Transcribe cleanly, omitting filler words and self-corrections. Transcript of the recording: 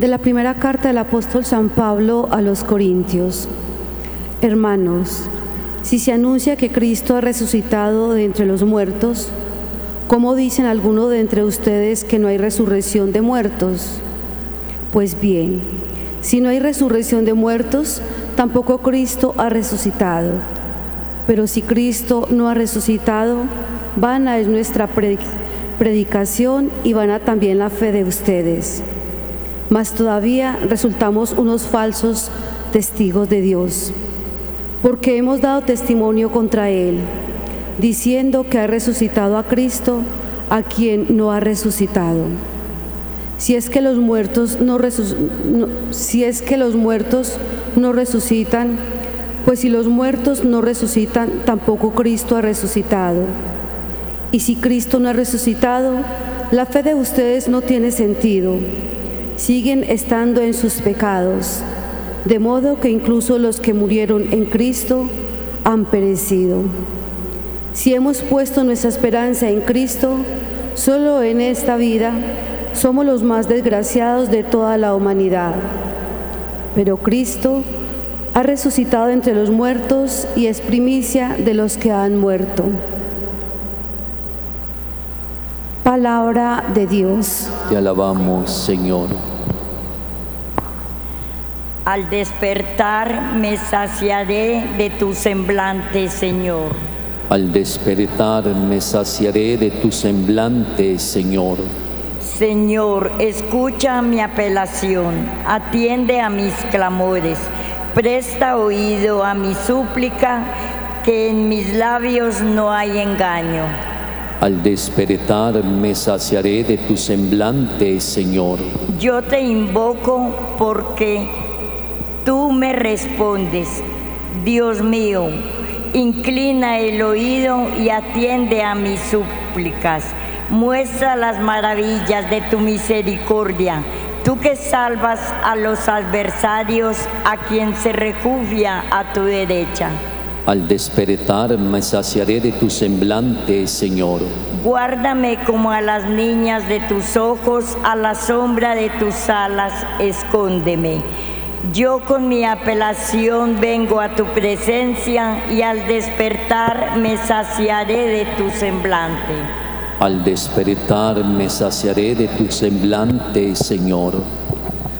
De la primera carta del apóstol San Pablo a los Corintios. Hermanos, si se anuncia que Cristo ha resucitado de entre los muertos, ¿cómo dicen algunos de entre ustedes que no hay resurrección de muertos? Pues bien, si no hay resurrección de muertos, tampoco Cristo ha resucitado. Pero si Cristo no ha resucitado, vana es nuestra predicación y vana también la fe de ustedes. Mas todavía resultamos unos falsos testigos de Dios, porque hemos dado testimonio contra Él, diciendo que ha resucitado a Cristo, a quien no ha resucitado. Si es que los muertos no resucitan, pues si los muertos no resucitan, tampoco Cristo ha resucitado. Y si Cristo no ha resucitado, la fe de ustedes no tiene sentido. Siguen estando en sus pecados, de modo que incluso los que murieron en Cristo han perecido. Si hemos puesto nuestra esperanza en Cristo, solo en esta vida somos los más desgraciados de toda la humanidad. Pero Cristo ha resucitado entre los muertos y es primicia de los que han muerto. Palabra de Dios. Te alabamos, Señor. Al despertar me saciaré de tu semblante, Señor. Al despertar me saciaré de tu semblante, Señor. Señor, escucha mi apelación, atiende a mis clamores, presta oído a mi súplica, que en mis labios no hay engaño. Al despertar me saciaré de tu semblante, Señor. Yo te invoco porque tú me respondes. Dios mío, inclina el oído y atiende a mis súplicas. Muestra las maravillas de tu misericordia, tú que salvas a los adversarios, a quien se refugia a tu derecha. Al despertar me saciaré de tu semblante, Señor. Guárdame como a las niñas de tus ojos, a la sombra de tus alas, escóndeme. Yo con mi apelación vengo a tu presencia y al despertar me saciaré de tu semblante. Al despertar me saciaré de tu semblante, Señor.